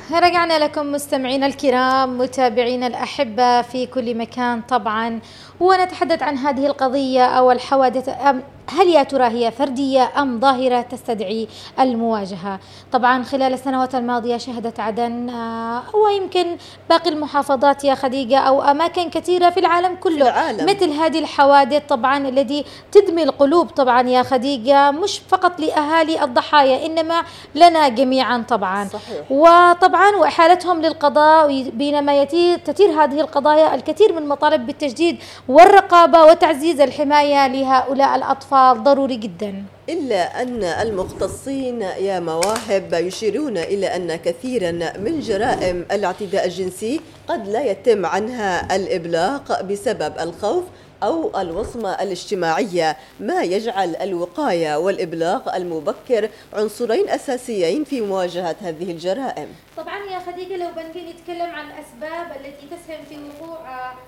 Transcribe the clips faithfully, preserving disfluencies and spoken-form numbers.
رجعنا لكم مستمعينا الكرام، متابعينا الأحبة في كل مكان طبعا، ونتحدث عن هذه القضية أو الحوادث. هل يا ترى هي فردية أم ظاهرة تستدعي المواجهة؟ طبعا خلال السنوات الماضية شهدت عدن آه ويمكن باقي المحافظات يا خديجة أو أماكن كثيرة في العالم كله في العالم. مثل هذه الحوادث طبعا الذي تدمي القلوب طبعا يا خديجة، مش فقط لأهالي الضحايا إنما لنا جميعا طبعا. صحيح. وطبعا وإحالتهم للقضاء، بينما تثير هذه القضايا الكثير من المطالب بالتجديد والرقابة وتعزيز الحماية لهؤلاء الأطفال ضروري جدا. إلا أن المختصين يا مواهب يشيرون إلى أن كثيرا من جرائم الاعتداء الجنسي قد لا يتم عنها الإبلاغ بسبب الخوف أو الوصمة الاجتماعية، ما يجعل الوقاية والإبلاغ المبكر عنصرين أساسيين في مواجهة هذه الجرائم. طبعا يا خديجة لو بنجي نتكلم عن الأسباب التي تسهم في وقوع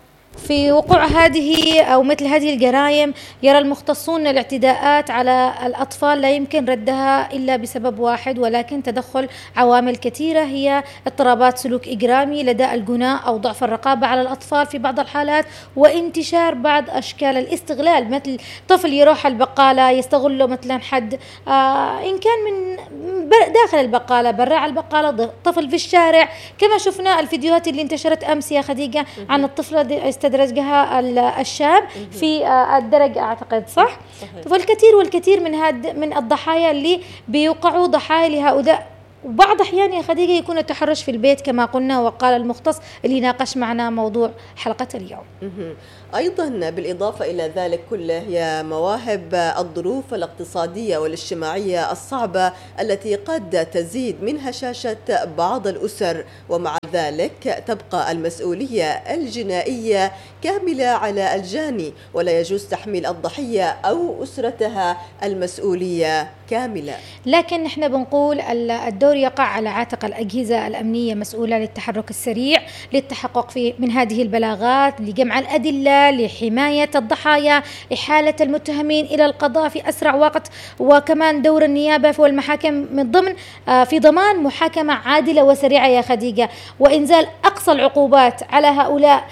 في وقوع هذه أو مثل هذه الجرائم، يرى المختصون الاعتداءات على الأطفال لا يمكن ردها إلا بسبب واحد، ولكن تدخل عوامل كثيرة هي اضطرابات سلوك إجرامي لدى الجناة أو ضعف الرقابة على الأطفال في بعض الحالات، وانتشار بعض أشكال الاستغلال، مثل طفل يروح البقالة يستغله مثلا حد آه إن كان من داخل البقالة، براع البقالة، طفل في الشارع، كما شفنا الفيديوهات اللي انتشرت أمس يا خديجة عن الطفلة استدرجها الشاب في الدرج أعتقد، صح؟ صحيح. فالكثير والكثير من هاد من الضحايا اللي بيوقعوا ضحايا لهؤلاء، وبعض أحيان يا خديجة يكون التحرش في البيت كما قلنا وقال المختص اللي ناقش معنا موضوع حلقة اليوم. أيضا بالإضافة إلى ذلك كله يا مواهب، الظروف الاقتصادية والاجتماعية الصعبة التي قد تزيد من هشاشة بعض الأسر، ومع ذلك تبقى المسؤولية الجنائية كاملة على الجاني، ولا يجوز تحميل الضحية أو أسرتها المسؤولية كاملة. لكن نحن بنقول الدور يقع على عاتق الأجهزة الأمنية مسؤولة للتحرك السريع للتحقق في من هذه البلاغات، لجمع الأدلة، لحماية الضحايا، إحالة المتهمين إلى القضاء في أسرع وقت، وكمان دور النيابة والمحاكم من ضمن في ضمان محاكمة عادلة وسريعة يا خديجة، وإنزال أقصى العقوبات على هؤلاء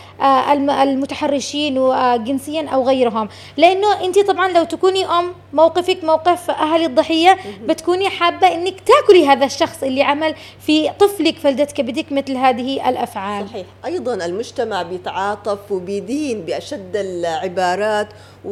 المتحرشين جنسيا أو غيرهم. لأنه أنت طبعا لو تكوني أم موقفك موقف أهل الضحية بتكوني حابة أنك تأكلي هذا الشخص اللي عمل في طفلك فلدت كبدك مثل هذه الأفعال. صحيح. أيضا المجتمع بيتعاطف وبيدين بأشد العبارات،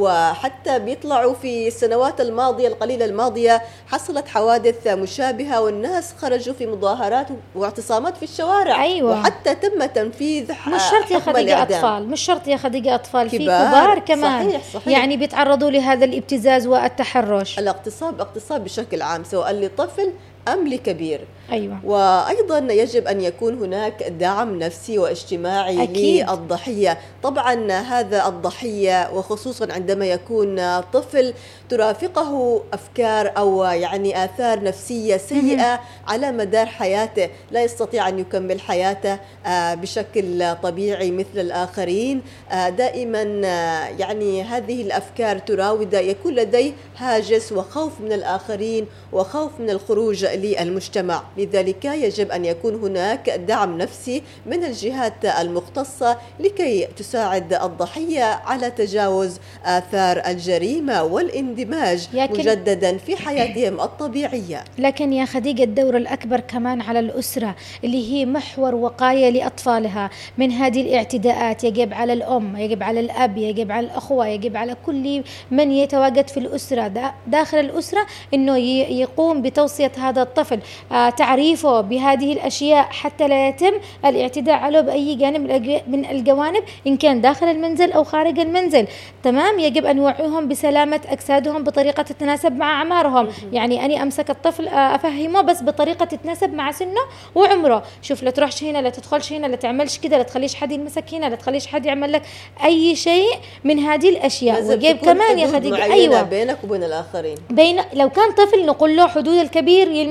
وحتى بيطلعوا في السنوات الماضية القليلة الماضية حصلت حوادث مشابهة والناس خرجوا في مظاهرات واعتصامات في الشوارع. أيوة. وحتى تم تنفيذ مش شرط يا خديجة أطفال، مش شرط يا خديجة أطفال، في كبار, كبار كمان. صحيح صحيح. يعني بيتعرضوا لهذا الابتزاز والتحرش. الاغتصاب اغتصاب بشكل عام سواء لطفل أم لكبير. أيوة. وأيضا يجب أن يكون هناك دعم نفسي واجتماعي أكيد. للضحية. طبعا هذا الضحية وخصوصا عندما يكون طفل ترافقه أفكار أو يعني آثار نفسية سيئة على مدار حياته، لا يستطيع أن يكمل حياته بشكل طبيعي مثل الآخرين. دائما يعني هذه الأفكار تراود، يكون لديه هاجس وخوف من الآخرين وخوف من الخروج للمجتمع. لذلك يجب أن يكون هناك دعم نفسي من الجهات المختصة لكي تساعد الضحية على تجاوز آثار الجريمة والاندماج مجددا في حياتهم الطبيعية. لكن يا خديجة الدور الأكبر كمان على الأسرة اللي هي محور وقاية لأطفالها من هذه الاعتداءات. يجب على الأم، يجب على الأب، يجب على الأخوة، يجب على كل من يتواجد في الأسرة داخل الأسرة أنه يقوم بتوصية هذا الطفل، تعريفه بهذه الأشياء حتى لا يتم الاعتداء عليه بأي جانب من الجوانب إن كان داخل المنزل أو خارج المنزل. تمام. يجب أن يوعيهم بسلامة أجسادهم بطريقة تتناسب مع أعمارهم. يعني أني أمسك الطفل أفهمه بس بطريقة تتناسب مع سنه وعمره. شوف، لا تروحش هنا، لا تدخلش هنا، لا تعملش كده، لا تخليش حد يمسك هنا، لا تخليش حد يعمل لك أي شيء من هذه الأشياء. ويجب كمان يا خديجة أيوة بينك وبين الآخرين. بين لو كان طفل نقول له حدود الكبير يلمس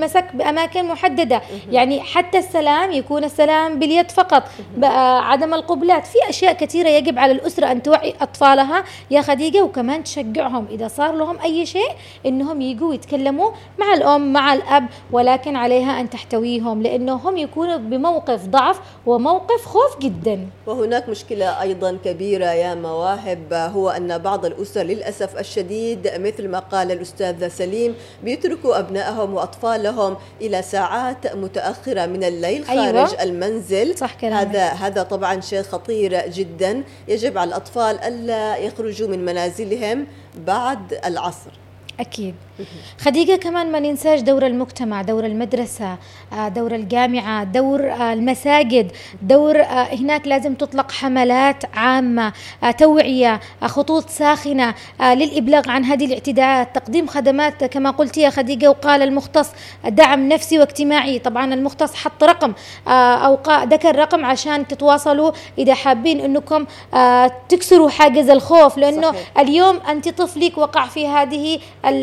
ينمسك بأماكن محددة. يعني حتى السلام يكون السلام باليد فقط، عدم القبلات. في أشياء كثيرة يجب على الأسرة أن توعي أطفالها يا خديجة، وكمان تشجعهم إذا صار لهم أي شيء إنهم يجوا يتكلموا مع الأم مع الأب، ولكن عليها أن تحتويهم لأنهم يكونوا بموقف ضعف وموقف خوف جدا. وهناك مشكلة أيضا كبيرة يا مواهب، هو أن بعض الأسر للأسف الشديد مثل ما قال الأستاذ سليم بيتركوا أبنائهم وأطفالهم إلى ساعات متأخرة من الليل خارج أيوة. المنزل. صح هذا هذا طبعا شيء خطير جدا. يجب على الأطفال ألا يخرجوا من منازلهم بعد العصر. أكيد. خديجة كمان ما ننساش دور المجتمع، دور المدرسة، دور الجامعة، دور المساجد، دور هناك لازم تطلق حملات عامة، توعية، خطوط ساخنة للإبلاغ عن هذه الاعتداءات، تقديم خدمات كما قلت يا خديجة. وقال المختص دعم نفسي واجتماعي، طبعا المختص حط رقم أو ذكر رقم عشان تتواصلوا إذا حابين أنكم تكسروا حاجز الخوف، لأنه صحيح. اليوم أنت طفلك وقع في هذه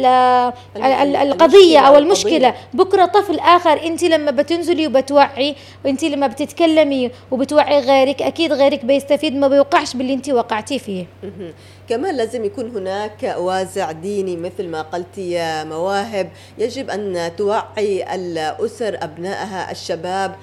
القضية أو المشكلة، بكرة طفل آخر. أنت لما بتنزلي وبتوعي، وأنت لما بتتكلمي وبتوعي غيرك، أكيد غيرك بيستفيد، ما بيوقعش باللي أنت وقعتي فيه. كمان لازم يكون هناك وازع ديني مثل ما قلت يا مواهب. يجب أن توعي الأسر أبنائها الشباب،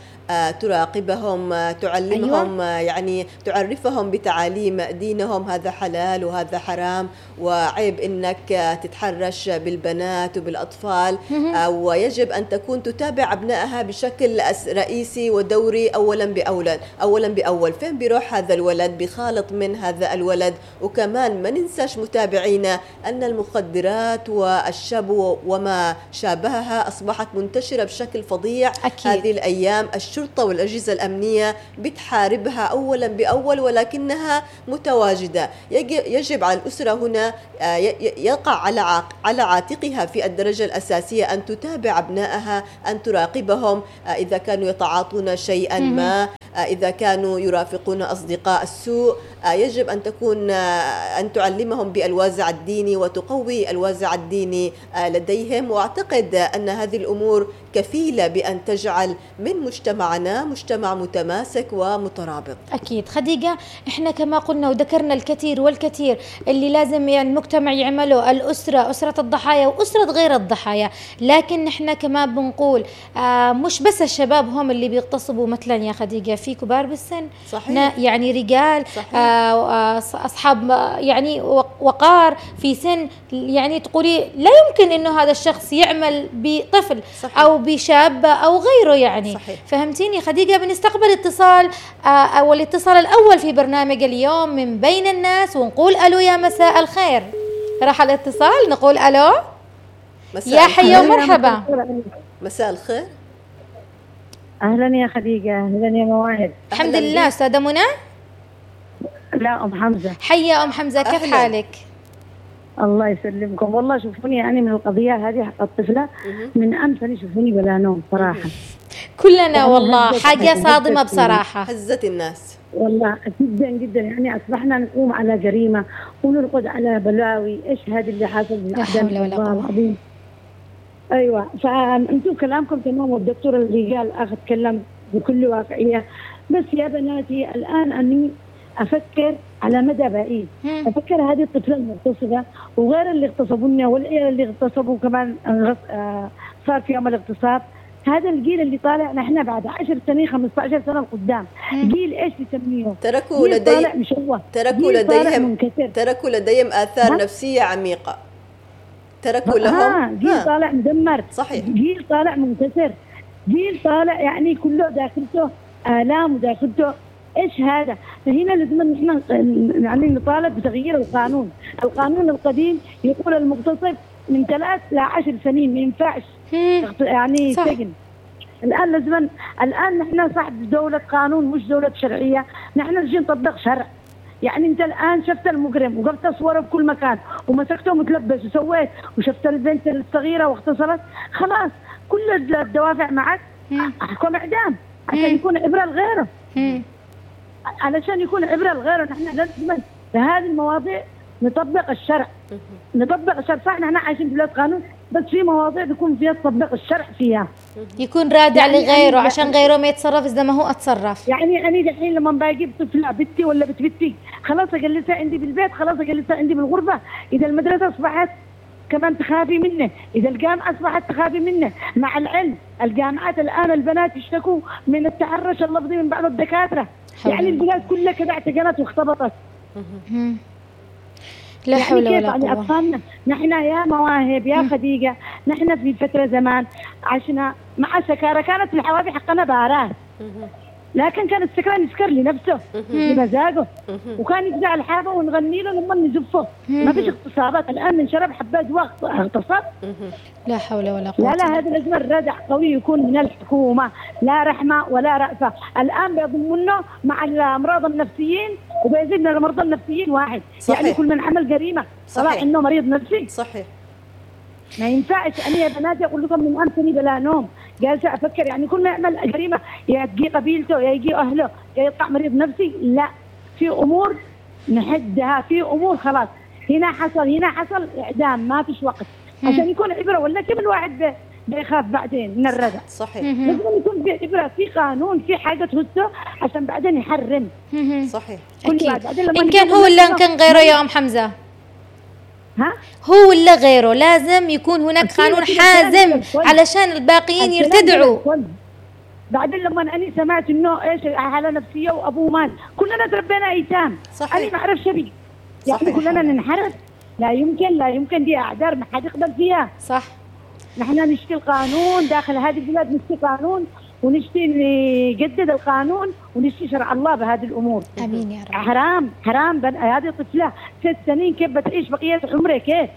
تراقبهم، تعلمهم أيوة. يعني تعرفهم بتعاليم دينهم، هذا حلال وهذا حرام، وعيب انك تتحرش بالبنات وبالاطفال. ويجب ان تكون تتابع ابنائها بشكل رئيسي ودوري اولا باولا اولا باول. فين بيروح هذا الولد بخالط من هذا الولد. وكمان ما ننساش متابعينا ان المخدرات والشبو وما شابهها اصبحت منتشرة بشكل فظيع أكيد. هذه الايام الشرطة والأجهزة الأمنية بتحاربها أولا بأول، ولكنها متواجدة. يجب على الأسرة هنا يقع على على عاتقها في الدرجة الأساسية أن تتابع أبنائها، أن تراقبهم إذا كانوا يتعاطون شيئا ما، إذا كانوا يرافقون أصدقاء السوء. يجب أن تكون أن تعلمهم بالوازع الديني وتقوي الوازع الديني لديهم. وأعتقد أن هذه الأمور كفيلة بأن تجعل من مجتمعنا مجتمع متماسك ومترابط. أكيد خديجة، إحنا كما قلنا وذكرنا الكثير والكثير اللي لازم يعني المجتمع يعمله، الأسرة، أسرة الضحايا وأسرة غير الضحايا. لكن إحنا كما بنقول آه مش بس الشباب هم اللي بيغتصبوا مثلا يا خديجة، في كبار بالسن صحيح. يعني رجال صحيح. أصحاب يعني وقار في سن، يعني تقولي لا يمكن إنه هذا الشخص يعمل بطفل صحيح. أو بشاب أو غيره يعني صحيح. فهمتيني خديجة؟ بنستقبل اتصال أو الاتصال الأول في برنامج اليوم من بين الناس، ونقول ألو يا مساء الخير. راح الاتصال نقول ألو يا حيا ومرحبا. مساء الخير. أهلا يا خديجة. أهلا يا مواهب. الحمد لله. أستاذة منى؟ لا أم حمزة. حيا أم حمزة، كيف أهلاً. حالك؟ الله يسلمكم. والله شوفوني يعني من القضية هذه حق الطفلة من أمس أنا شوفوني بلا نوم صراحة. كلنا والله حاجة صادمة بصراحة، هزت الناس والله جدا جدا. يعني أصبحنا نقوم على جريمة ونرقد على بلاوي. إيش هذا اللي حاصل من أحداث الله العظيم. أيوة، فأنتم كلامكم تمام، والدكتور الرجال أخذ تكلم بكل واقعية. بس يا بناتي الآن أني أفكر على مدى بعيد. أفكر هذه الطفلة المغتصبة وغير اللي اغتصبونا والعيال اللي اغتصبوا كمان صار في يوم الاغتصاب. هذا الجيل اللي طالع نحن بعد عشر سنين خمسة عشر سنة قدام جيل إيش نسميه؟ تركوا لديهم تركوا لديهم تركوا لديهم آثار نفسية عميقة. تركوا لهم ها جيل ها. طالع مدمر صحيح. جيل طالع منكسر، جيل طالع يعني كله داخلته آلام وداخلته إيش هذا. فهنا لازم نحن يعني نطالب بتغيير القانون. القانون القديم يقول المغتصب من ثلاث لعشر سنين ما ينفعش يعني سجن. الآن لازم الآن نحن صاحب دولة قانون مش دولة شرعية. نحن نجي نطبق شرع. يعني انت الان شفت المجرم وقفت صوره بكل مكان ومسكته متلبس وسويت، وشفت البنت الصغيره واغتصبت، خلاص كل الدوافع معك احكم اعدام عشان يكون عبره لغيره. علشان يكون عبره لغيره نحن لازم في هذه المواضيع نطبق الشرع. نطبق الشرع. صح نحن عايشين في بلاد قانون بس في مواضيع بيكون فيها تطبق الشرع فيها، يكون رادع يعني لغيره يعني عشان غيره ما يتصرف إذا ما هو أتصرف. يعني أنا دحين لما بجيب طفلة بنتي ولا بنت بنتي خلاص أجلسها عندي بالبيت، خلاص أجلسها عندي بالغرفة. إذا المدرسة أصبحت كمان تخافي منه، إذا الجامعة أصبحت تخافي منه. مع العلم الجامعات الآن البنات يشتكوا من التحرش اللفظي من بعض الدكاترة، يعني البلاد كلها كده اعتقلت واختبطت. لا يعني حول كيف ولا يعني قوة. أطفالنا نحن يا مواهب يا خديجة، نحن في فترة زمان عشنا مع سكارة، كانت الحوافي حقنا بارات، لكن كان السكران يسكر لنفسه لمزاجه، وكان يجزع الحافة ونغني له لما نزفه. ما فيش اغتصابات الآن، من شرب حبات وقت اغتصب. لا حول ولا قوة. لا لا هذا لازم الردع قوي يكون من الحكومة، لا رحمة ولا رأفة. الآن بيضمونه مع الأمراض النفسيين وبيزيدنا المرضى النفسيين واحد. صحيح. يعني كل من عمل جريمة صلاح إنه مريض نفسي. صحيح. ما ينفعش. أنا يا بناتي أقول لكم من أمس بلا نوم جالسة أفكر، يعني كل ما يعمل جريمة يا تجي قبيلته يا يجي أهله يا يطلع مريض نفسي. لا، في أمور نحدها، في أمور خلاص هنا حصل هنا حصل إعدام، ما فيش وقت عشان يكون عبرة، ولا كم الواحد بيخاف بعدين من الردع. صحيح. لازم يكون في عبرة، في قانون، في حاجة تهزه عشان بعدين يحرم. صحيح. أكيد. إن كان هو ولا إن كان غيره يا أم حمزة؟ ها؟ هو ولا غيره لازم يكون هناك قانون حازم علشان الباقيين يرتدعوا. بعدين لما أنا سمعت إنه إيش حالة نفسية وأبوه مات، كلنا تربينا أيتام. صحيح. أنا ما أعرف شبي، يعني كلنا ننحرف. لا يمكن لا يمكن، دي أعذار ما حد يقبل فيها. صح. نحن نشتي القانون داخل هذه البلاد، نشتي قانون ونشتي نجدد القانون ونشتي شرع الله بهذه الأمور. آمين يا رب. حرام حرام بن... هذه طفلة ست سنين كيف بتعيش بقية عمرها كيف؟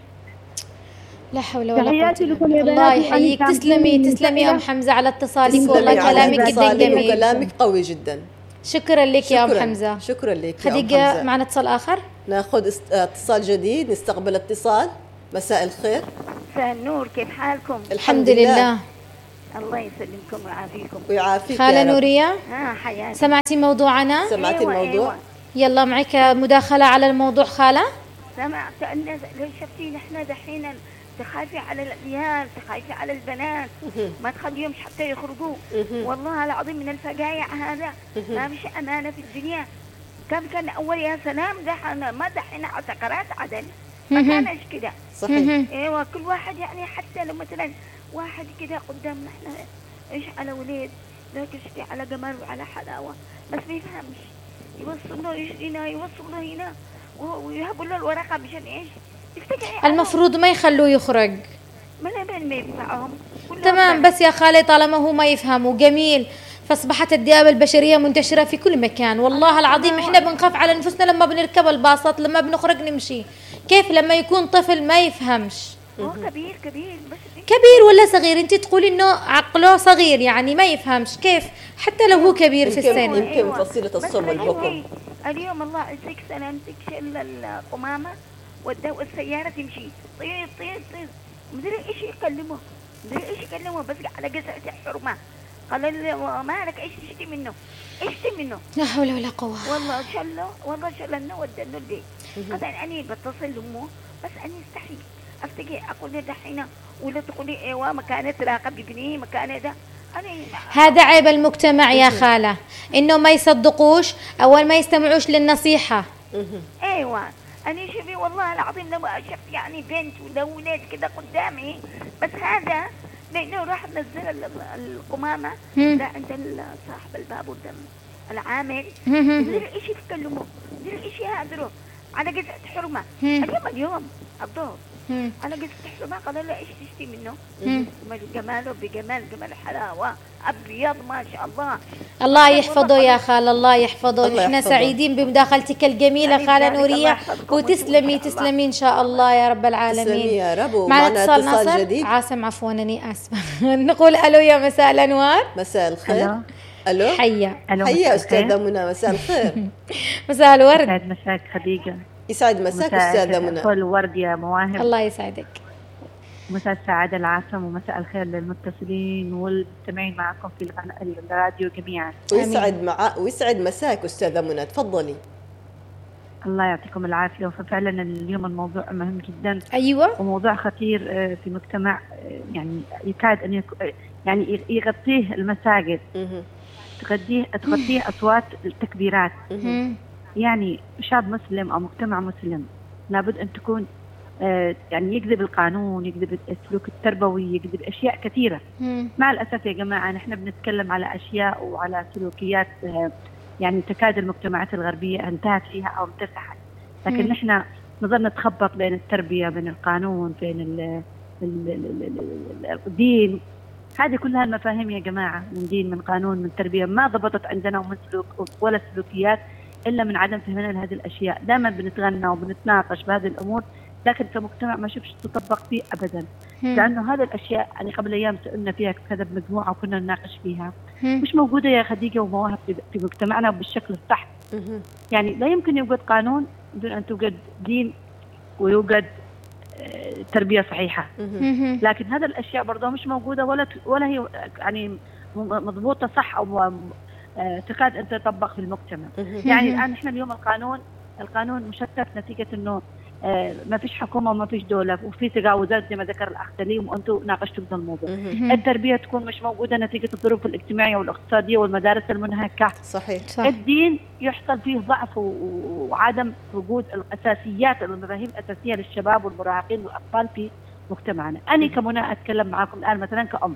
لا حول ولا قوة تحياتي إلا لكم بالله. يا الله بناتي، يحييك. وأنا تسلمي سامعين تسلمي يا أم مسألة. حمزة على اتصالك، تسلمي والله على كلامك جدا اتصالك جميل. وكلامك قوي جدا. شكرا لك يا أم شكراً. حمزة. شكرا لك يا أم خديجة. حمزة. معنا اتصال آخر. ناخذ است- اتصال جديد، نستقبل اتصال. مساء الخير. مساء النور، كيف حالكم؟ الحمد لله. الله يسلمكم ويعافيكم. ويعافيك خالة يا رب. نورية، اه حياتي. سمعتي موضوعنا؟ سمعتي أيوة الموضوع؟ أيوة. يلا معك مداخلة على الموضوع خالة. سمعت ان لو شفتي نحن دحين تخافي على العيال، تخافي على البنات، ما تخليهمش حتى يخرجوا. والله العظيم من الفقايع هذا ما مش امانه في الدنيا. كم كان اول يا سلام، دحين ما دحين على سكرات عدن، ما كانش كده. صحيح. ايوه كل واحد يعني حتى لو مثلا واحد كده قدامنا احنا ايش على ولاد ذاك يشتي على جمال وعلى حلاوه، بس ما يفهمش، يوصل له هنا يوصل له هنا ويهبوا له الورقه مشان ايش؟ المفروض ما يخلوه يخرج. ما لا ما ينفعهم. تمام، بس يا خالة طالما هو ما يفهموا جميل، فاصبحت الديابه البشريه منتشره في كل مكان. والله العظيم احنا بنخاف على نفسنا لما بنركب الباصات، لما بنخرج نمشي. كيف لما يكون طفل ما يفهمش؟ هو كبير كبير بس كبير ولا صغير؟ انت تقولي انه عقله صغير يعني ما يفهمش، كيف حتى لو هو كبير في السن؟ يمكن يمكن فصيلة الصم والبكم. اليوم الله يعزك سلامتك، شل القمامه ودوا السياره تمشي طير طير طير، مدري ايش يكلمه، مدري ايش يكلمه، بس على قزعه الحرمه. قال له مالك ايش تشتي منه؟ ايش تشتي منه؟ لا حول ولا قوه. والله شله والله شلنا ودنا البيت. قال اني بتصل لامه بس اني استحي افتكي اقول له دحين ولا تقولي ايوه مكانه راقب ابني مكانه ده. هذا عيب المجتمع يا خاله، انه ما يصدقوش اول ما يستمعوش للنصيحه. ايوه أنا شوفي والله العظيم لو شفت يعني بنت ولا ولاد كده قدامي، بس هذا لأنه راح نزل القمامة ده عند صاحب الباب قدام العامل، مدري إيش يتكلموا، مدري إيش يهدروا على قزعة حرمة. اليوم اليوم الظهر على قزعة حرمة قال له إيش تشتي منه؟ جماله بجمال جمال حلاوة أبيض ما شاء الله. الله يحفظه يا خالة، الله يحفظه. نحن سعيدين بمداخلتك الجميلة خالة نورية، وتسلمي تسلمي إن شاء الله يا رب العالمين. تسلمي يا رب. معنا اتصال ناصر جديد. عاصم عفوا أني آسفة. نقول ألو يا مساء الأنوار. مساء الخير. ألو. حيا. حيا أستاذة منى، مساء الخير. مساء الورد. يسعد مساك خديجة. يسعد مساك أستاذة منى. كل ورد يا مواهب. الله يسعدك. مساء السعادة العاصم ومساء الخير للمتصلين والمستمعين معكم في الراديو جميعا. ويسعد مع ويسعد مساك أستاذة منى، تفضلي. الله يعطيكم العافية. ففعلا اليوم الموضوع مهم جدا. أيوة. وموضوع خطير في مجتمع يعني يكاد أن يكون يعني يغطيه المساجد، تغطيه تغطيه أصوات التكبيرات. يعني شعب مسلم أو مجتمع مسلم لابد أن تكون يعني يكذب القانون، يكذب السلوك التربوي، يكذب أشياء كثيرة. مع الأسف يا جماعة نحن بنتكلم على أشياء وعلى سلوكيات يعني تكاد المجتمعات الغربية انتهت فيها أو انتفعت، لكن نحن نظل نتخبط بين التربية، بين القانون، بين ال الدين. هذه كلها المفاهيم يا جماعة، من دين، من قانون، من تربية، ما ضبطت عندنا ومن سلوك ولا سلوكيات إلا من عدم فهمنا لهذه الأشياء. دائما بنتغنى وبنتناقش بهذه الأمور، لكن كمجتمع ما شفتش تطبق فيه أبدا. لأنه هذه الأشياء يعني قبل أيام سئلنا فيها كذا بمجموعة وكنا نناقش فيها، مش موجودة يا خديجة ومواهب في مجتمعنا بالشكل الصح. يعني لا يمكن يوجد قانون بدون أن توجد دين ويوجد تربية صحيحة، لكن هذا الأشياء برضه مش موجودة ولا ولا هي يعني مضبوطة صح أو تكاد أن تطبق في المجتمع. يعني الآن إحنا اليوم القانون القانون مشتت نتيجة إنه آه ما فيش حكومة وما فيش دولة وفي تجاوزات زي ما ذكر الأخ سليم وأنتم ناقشتوا هذا الموضوع. التربية تكون مش موجودة نتيجة الظروف الاجتماعية والاقتصادية والمدارس المنهكة. صحيح. صح. الدين يحصل فيه ضعف وعدم وجود الأساسيات المفاهيم الأساسية للشباب والمراهقين والأطفال في مجتمعنا. أنا كمنى أتكلم معكم الآن مثلا كأم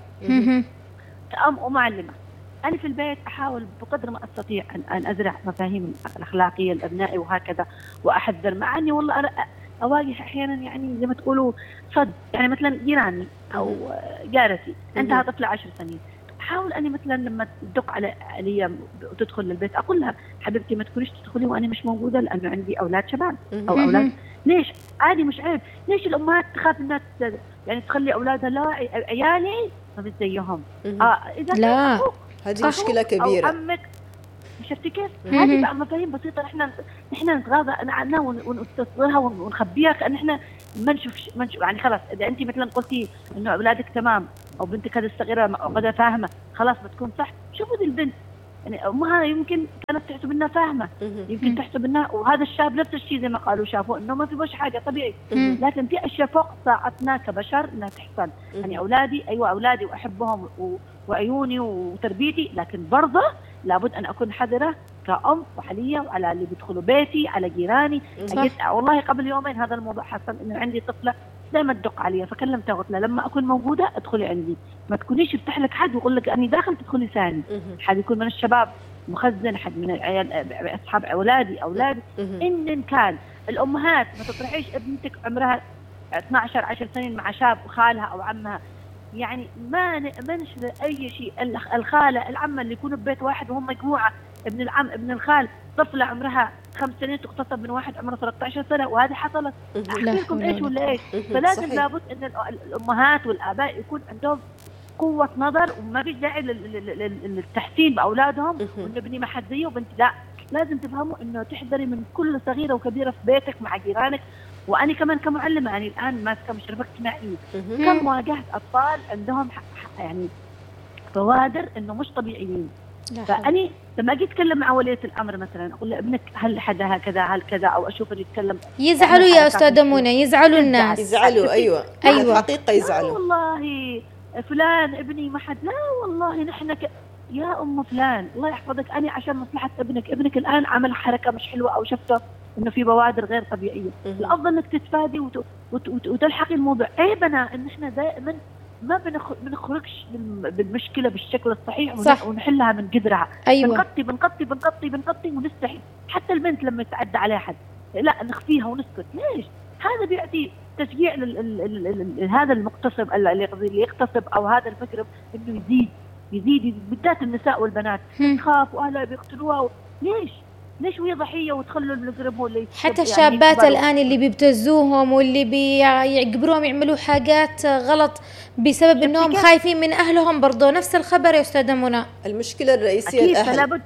كأم ومعلمة. أنا في البيت أحاول بقدر ما أستطيع أن أن أزرع مفاهيم الأخلاقية لأبنائي وهكذا وأحذر، مع أني والله أواجه أحيانا يعني زي ما تقولوا صد، يعني مثلا جيراني أو جارتي عندها طفلة عشر سنين، أحاول أني مثلا لما تدق على علي وتدخل للبيت أقول لها حبيبتي ما تكونيش تدخلي وأنا مش موجودة، لأنه عندي أولاد شباب أو أولاد. ليش؟ عادي مش عيب. ليش الأمهات تخاف إنها يعني تخلي أولادها لا عيالي ما مش زيهم؟ آه إذا لا هذه مشكلة كبيرة. أو عمك شفتي كيف؟ هذه بقى مفاهيم بسيطة نحن نحن نتغاضى عنها ونستصغرها ونخبيها كأن نحن ما نشوف ما نشوف. يعني خلاص إذا أنت مثلا قلتي إنه أولادك تمام أو بنتك هذه الصغيرة قد فاهمة خلاص بتكون صح. شوفوا دي البنت يعني أمها يمكن كانت تحسب إنها فاهمة، يمكن تحسب إنها، وهذا الشاب نفس الشيء زي ما قالوا شافوا إنه ما في بوش حاجة طبيعي، لكن في أشياء فوق طاقتنا كبشر إنها تحصل. يعني أولادي أيوة أولادي وأحبهم وعيوني وتربيتي، لكن برضه لابد أن أكون حذرة كأم وحالية وعلى اللي بيدخلوا بيتي على جيراني. والله قبل يومين هذا الموضوع حصل، إنه عندي طفلة دائما تدق علي فكلمتها قلت لها لما أكون موجودة ادخلي عندي، ما تكونيش يفتح لك حد ويقول لك أني داخل تدخلي ثاني. حد يكون من الشباب مخزن، حد من العيال أصحاب أولادي أولادي. إن كان الأمهات ما تطرحيش ابنتك عمرها اثنتي عشرة عشر سنين مع شاب خالها أو عمها، يعني ما ما نشر أي شيء. الخالة العمة اللي يكونوا ببيت واحد وهم مجموعة، ابن العم ابن الخال طفلة عمرها خمس سنين تغتصب من واحد عمره ثلاثة عشر سنة، وهذه حصلت. أحكي لكم إيش ولا إيش. فلازم لابد إن الأمهات والآباء يكون عندهم قوة نظر، وما فيش داعي للتحسين بأولادهم وإنه ابني ما حد زيه وبنتي لا. لازم تفهموا إنه تحذري من كل صغيرة وكبيرة في بيتك مع جيرانك. وأنا كمان كمعلمة يعني الآن ماسكة مشرفة اجتماعية، كم واجهت أطفال عندهم يعني بوادر إنه مش طبيعيين. فأني لما أجي أتكلم مع ولية الأمر مثلا أقول له ابنك هل حدا هكذا هل كذا، أو أشوف إنه يتكلم يزعلوا يا أستاذة منى، يزعلوا الناس يزعلوا. أيوة أيوة الحقيقة يزعلوا. والله فلان ابني ما حد، لا والله نحن ك... يا أم فلان الله يحفظك، أنا عشان مصلحة ابنك ابنك الآن عمل حركة مش حلوة أو شفته إنه في بوادر غير طبيعية، الأفضل إنك تتفادي وت... وت... وت... وتلحقي الموضوع. عيبنا إن إحنا دائما ما بنخ... بنخرجش بالمشكلة بالشكل الصحيح ون... ونحلها من جذرها. أيوة. بنقطي بنقطي بنقطي بنقطي ونستحي. حتى البنت لما يتعدى عليها حد لا نخفيها ونسكت. ليش؟ هذا بيعطي تشجيع لهذا المغتصب اللي يغتصب أو هذا المجرم إنه يزيد يزيد بالذات النساء والبنات تخاف وأهلها بيقتلوها. ليش؟ ليش وهي ضحية وتخلوا المجرم هو اللي حتى الشابات يعني الآن اللي بيبتزوهم واللي بيجبروهم يعملوا حاجات غلط بسبب إنهم خايفين من أهلهم، برضو نفس الخبر يا أستاذة منى. المشكلة الرئيسية الأهل. فلابد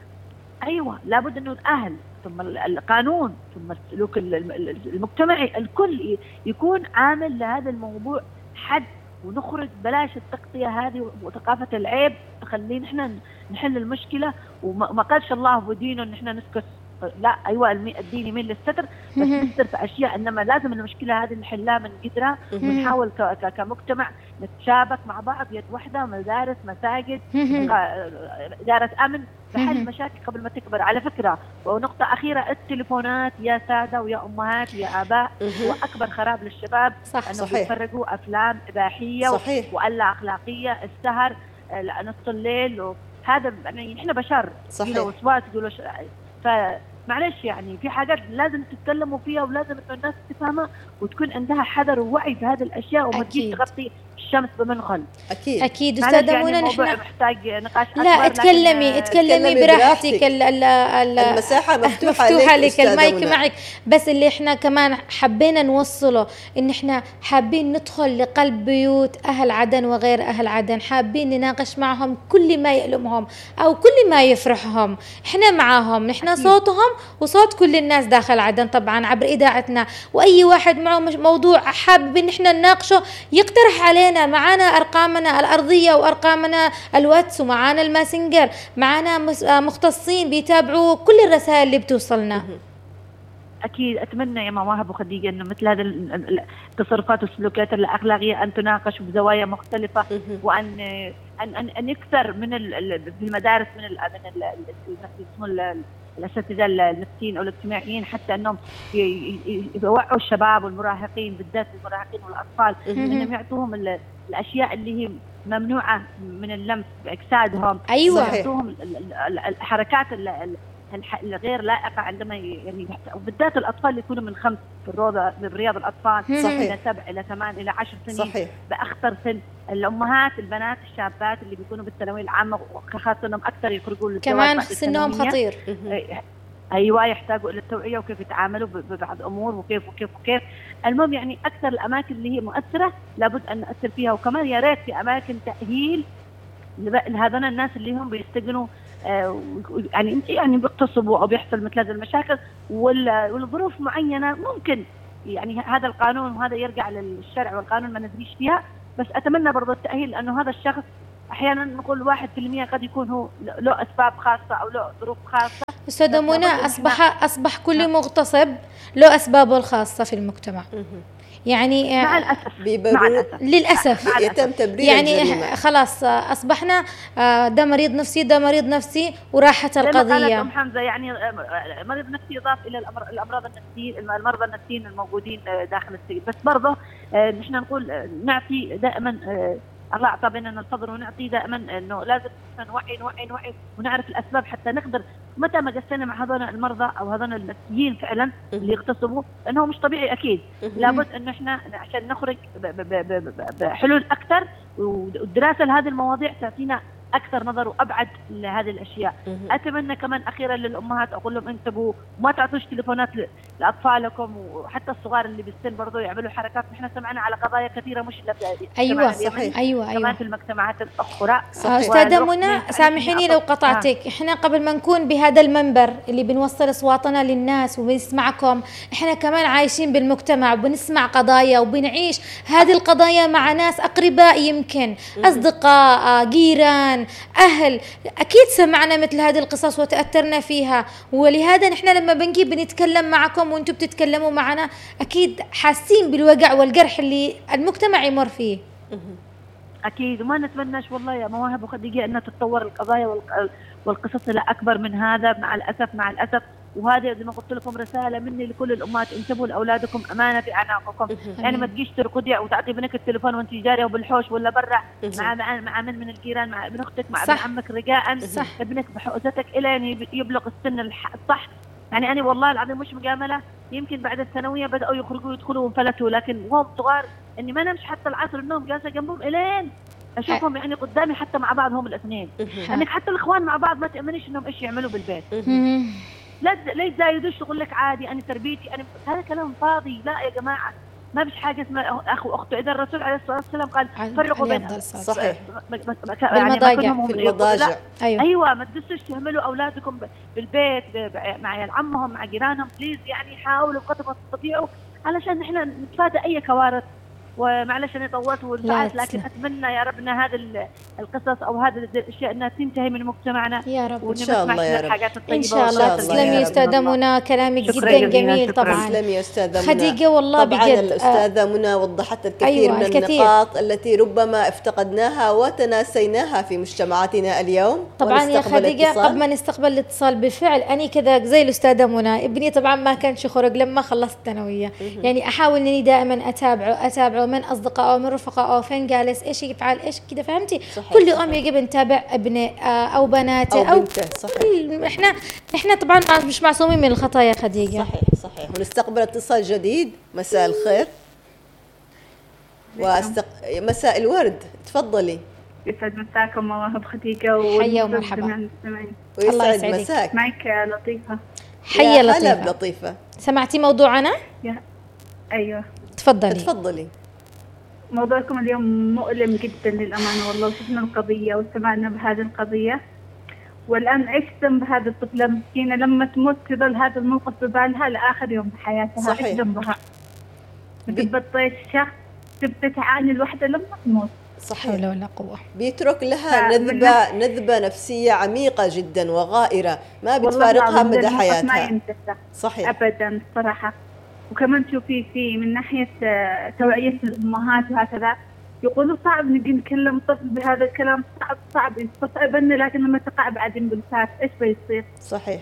أيوة لابد إنه الأهل ثم القانون ثم السلوك المجتمعي الكل يكون عامل لهذا الموضوع حد، ونخرج بلاش التغطية هذه وثقافة العيب تخلينا نحن نحل المشكلة. وما قالش الله ودينه ان احنا نسكت لا ايوه الدين يميل للستر بس نستر في اشياء، انما لازم المشكله هذه نحلها من قدرها ونحاول كمجتمع نتشابك مع بعض يد واحده، مدارس، مساجد، اداره امن بحل مشاكل قبل ما تكبر. على فكره ونقطه اخيره، التليفونات يا ساده ويا امهات ويا اباء هو اكبر خراب للشباب. صح انه صحيح. بيفرقوا افلام اباحيه صحيح. والا اخلاقيه، السهر، نص الليل، وهذا يعني احنا بشر صحيح. وسواس يقولوا ش... فمعلش يعني في حاجات لازم تتكلموا فيها ولازم الناس تفهمها وتكون عندها حذر ووعي في هذه الاشياء وما تجيش تغطي الشمس بمنخل. اكيد اكيد استاذه يعني منى، نحن محتاج نقاش لا اتكلمي اتكلمي براحتك، المساحه مفتوحه, مفتوحة لك، المايك معك. بس اللي احنا كمان حبينا نوصله ان احنا حابين ندخل لقلب بيوت اهل عدن وغير اهل عدن، حابين نناقش معهم كل ما يألمهم او كل ما يفرحهم، احنا معاهم، نحن صوتهم وصوت كل الناس داخل عدن طبعا عبر اذاعتنا. واي واحد معه موضوع حابب ان احنا نناقشه يقترح علينا، معانا ارقامنا الارضيه وارقامنا الواتس ومعانا الماسنجر، معانا مختصين بيتابعوا كل الرسائل اللي بتوصلنا. اكيد اتمنى يا مواهب وخديجه انه مثل هذه التصرفات والسلوكيات الاخلاقيه ان تناقش بزوايا مختلفه، وان ان ان, أن يكثر من في المدارس من ال من ال الاساتذه النفسيين او الاجتماعيين، حتى انهم يوعوا الشباب والمراهقين، بالذات المراهقين والاطفال، انهم يعطوهم الاشياء اللي هي ممنوعه من اللمس باجسادهم. ايوه يعطوهم الحركات الغير لائقه عندما يعني وبالذات الاطفال اللي يكونوا من خمس في الروضه برياض الاطفال الى سبع الى ثمان الى عشر سنين. صحيح. باخطر سن الامهات البنات الشابات اللي بيكونوا بالثانويه العامه وخاصه انهم اكثر يخرجوا للزواج كمان سنهم خطير. ايوه يحتاجوا الى التوعيه وكيف يتعاملوا ببعض امور وكيف وكيف وكيف. المهم يعني اكثر الاماكن اللي هي مؤثره لابد ان ناثر فيها، وكمان يا ريت في اماكن تاهيل لهذول الناس اللي هم بيستجنوا آه يعني يعني بيغتصبوا او بيحصل مثل هذه المشاكل والظروف معينه ممكن يعني هذا القانون وهذا يرجع للشرع والقانون ما ندريش فيها، بس اتمنى برضه التاهيل لانه هذا الشخص احيانا نقول واحد في المية قد يكون هو له اسباب خاصه او له ظروف خاصه. استاذه منى اصبح اصبح كل مغتصب له اسبابه الخاصه في المجتمع. يعني مع الأسف مع الأسف للأسف مع يتم تبرير يعني الجريمة. خلاص أصبحنا ده مريض نفسي ده مريض نفسي وراحت القضية. أم حمزة يعني مريض نفسي يضاف إلى الأمراض النفسية المرضى النفسيين الموجودين داخل السجن، بس برضه نحن نقول نعطي دائما الله أعطى بيننا الفضل ونعطي دائما إنه لازم نوعي نوعي نوعي ونعرف الأسباب حتى نقدر متى ما قسينا مع هذول المرضى أو هذول النفسيين فعلا اللي يغتصبوا إنه مش طبيعي أكيد لابد إنه إحنا عشان نخرج بحلول أكثر والدراسة لهذه المواضيع تعطينا أكثر نظر وأبعد لهذه الأشياء. أتمنى كمان أخيرا للأمهات أقول لهم انتبهوا وما تعطوش تليفونات لأطفالكم وحتى الصغار اللي بالسن برضو يعملوا حركات. نحن سمعنا على قضايا كثيرة مش أيوة صحيح أيوة كمان أيوة في المجتمعات الأخرى. أستاذة منى سامحيني لو قطعتك، آه. إحنا قبل ما نكون بهذا المنبر اللي بنوصل أصواتنا للناس وبنسمعكم، إحنا كمان عايشين بالمجتمع وبنسمع قضايا وبنعيش هذه القضايا مع ناس أقرباء يمكن أصدقاء جيران أهل، أكيد سمعنا مثل هذه القصص وتأثرنا فيها، ولهذا نحن لما بنجي بنتكلم معكم وانتم بتتكلموا معنا أكيد حاسين بالوجع والجرح اللي المجتمع يمر فيه. أكيد وما نتمناش والله يا مواهب وخديجة أنها تتطور القضايا والقصص إلى أكبر من هذا مع الأسف مع الأسف. وهذا زي ما قلت لكم رسالة مني لكل الأمهات، انتبهوا لأولادكم أمانة في أعناقكم. يعني ما تجيش تركضي وتعطي ابنك التليفون وانت جارية وبالحوش ولا برا مع مع مع من من الجيران مع ابن أختك مع ابن عمك رجاء ابنك بحوزتك إلى يعني يبلغ السن الصح. يعني أنا والله العظيم مش مجاملة، يمكن بعد الثانوية بدأوا يخرجوا يدخلوا وانفلتوا، لكن وهم صغار إني ما نمش حتى العصر النوم جالسة جنبهم إلين أشوفهم يعني قدامي حتى مع بعض هم الاثنين. يعني حتى الإخوان مع بعض ما تأمنيش إنهم إيش يعملوا بالبيت. لا لا يزايدوش تقول لك عادي أنا تربيتي أنا، هذا كلام فاضي. لا يا جماعة ما فيش حاجة اسمها أخ وأخته. إذا الرسول عليه الصلاة والسلام قال فرقوا بينهم. صحيح. بالمضاجع في المضاجع. أيوة. أيوة ما تدسوش تهملوا أولادكم بالبيت مع عيال عمهم مع جيرانهم. بليز يعني حاولوا بقدر ما تستطيعوا علشان إحنا نتفادى أي كوارث ومعلش أنا طولت وانفعلت، لكن أتمنى يا رب أن هذه القصص أو هذه الأشياء أنها تنتهي من مجتمعنا يا رب إن شاء الله يا رب. إن شاء الله. تسلمي أستاذة منى، كلامك جدا جميل. طبعا تسلمي يا أستاذة منى. خديجة والله طبعا بجد الأستاذة منى وضحت الكثير أيوة من الكثير. النقاط التي ربما افتقدناها وتناسيناها في مجتمعاتنا اليوم. طبعا يا خديجة قبل ما نستقبل الاتصال، بالفعل أنا كذا زي الأستاذة منى، ابني طبعا ما كان خرج لما خلصت الثانوية، يعني أحاول إني دائما أتابعه أتابعه من أصدقائه من رفقائه، فين جالس إيش يفعل إيش كذا، فهمتي؟ صحيح كل يوم يجب نتابع ابنه أو بناته أو, أو صحيح. إحنا إحنا طبعا مش معصومين من الخطايا خديجة. صحيح صحيح. ونستقبل اتصال جديد. مساء الخير. واستق... مساء الورد، تفضلي. يسعد مساكم مواهب خديجة حيا ومرحبا. ويسعد مساك. معك لطيفة. حيا لطيفة. لطيفة، سمعتي موضوعنا؟ يا أيوة تفضلي. تفضلي. موضوعكم اليوم مؤلم جدا للأمانة والله، وشفنا القضية وسمعنا بهذه القضية، والآن إيش ذنب هذه الطفلة مسكينة لما تموت تظل هذا الموقف ببالها لآخر يوم بحياتها؟ صحيح. إيش ذنبها؟ بتبطيش شخص تبقى تعاني الوحدة لما تموت. صحيح. ولا ولا قوة. بيترك لها نذبة نذبة نفسية عميقة جدا وغائرة ما بتفارقها مدى حياتها. صحيح. أبدا صراحة. وكمان تشوفي في من ناحية توعية الأمهات وهكذا، يقولوا صعب نجي نكلم طفل بهذا الكلام، صعب صعب يستصعب لنا، لكن لما تقع بعدين بالفات إيش بيصير؟ صحيح.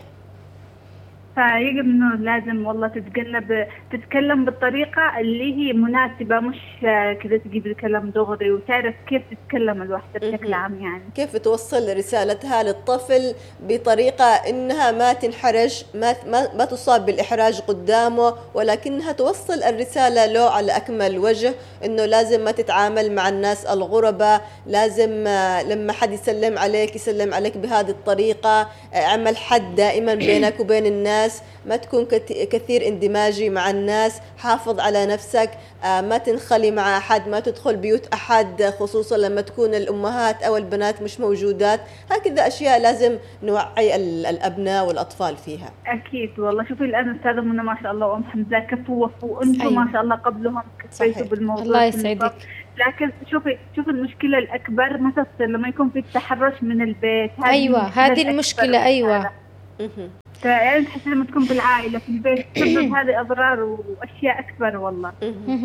فيجب إنه لازم والله تتجنب تتكلم بالطريقة اللي هي مناسبة، مش كذا تجيب الكلام دغري، وتعرف كيف تتكلم الوحدة بشكل عام، يعني كيف توصل رسالتها للطفل بطريقة إنها ما تنحرج، ما ما, ما تصاب بالإحراج قدامه، ولكنها توصل الرسالة له على أكمل وجه، إنه لازم ما تتعامل مع الناس الغرباء، لازم لما حد يسلم عليك يسلم عليك بهذه الطريقة، اعمل حد دائما بينك وبين الناس، ما تكون كثير اندماجي مع الناس، حافظ على نفسك، ما تنخلي مع أحد، ما تدخل بيوت أحد، خصوصا لما تكون الأمهات أو البنات مش موجودات. هكذا أشياء لازم نوعي الأبناء والأطفال فيها. أكيد والله. شوفي الآن أستاذة منى ما شاء الله وأم حمزة كفوا وفوا، وأنتم أيوة. ما شاء الله قبلهم كفيتوا بالموضوع. الله يسعدك. لكن شوفي شوفي المشكلة الأكبر ما تصير لما يكون في التحرش من البيت. أيوة هذه المشكلة. أيوة يعني تحس لما تكون بالعائلة في البيت تسبب هذه أضرار وأشياء أكبر والله.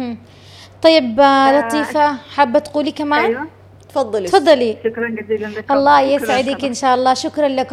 طيب لطيفة حابة تقولي كمان؟ أيوة تفضلي. تفضلي. شكرا جزيلا لك. الله يسعدك إن شاء الله. شكرا لك.